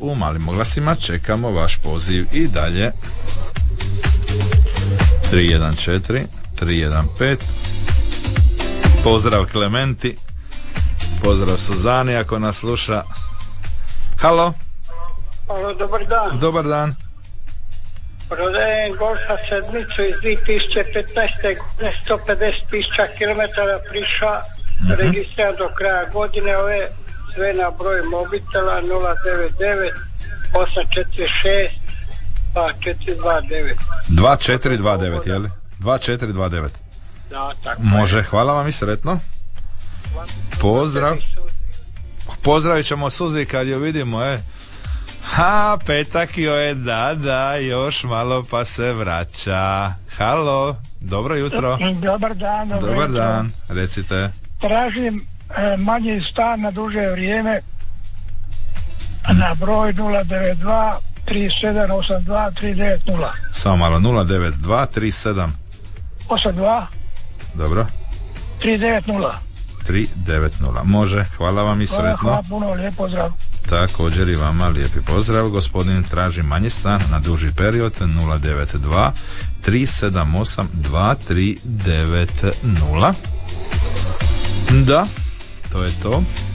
u Malim Oglasima. Čekamo vaš poziv i dalje. 314 315. Pozdrav Klementi, pozdrav Suzani ako nas sluša. Halo. Halo, dobar dan. Dobar dan. Prodajem Golfa sedmicu iz 2015. godine, 150.000 km prišla, registriran do kraja godine, ove sve na broj mobitela 099 846 2429. 2429, je li? 2429. Da, tako. Može, hvala vam i sretno. Pozdrav. Pozdravit ćemo Suzi kad ju vidimo, Ha, petak joj je, da, još malo pa se vraća. Halo, dobro jutro. Dobar dan. Dobar dan, recite. Tražim manji stan na duže vrijeme na broj 092 3782 390. Samo malo, 092 37 82 dobro 390. 390. Može, hvala vam i sretno. Hvala puno, lijep pozdrav. Također i vama lijepi pozdrav. Gospodin traži manji stan na duži period 092 378 2390. Da, to je to.